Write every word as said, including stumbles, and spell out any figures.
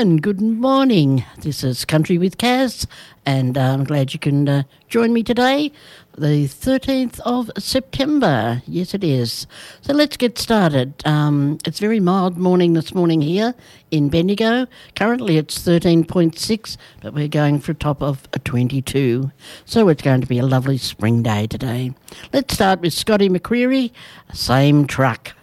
And good morning. This is Country with Kaz, and uh, I'm glad you can uh, join me today, the thirteenth of September. Yes, it is. So let's get started. Um, it's a very mild morning this morning here in Bendigo. Currently it's thirteen point six, but we're going for a top of a twenty-two. So it's going to be a lovely spring day today. Let's start with Scotty McCreery, Same Truck.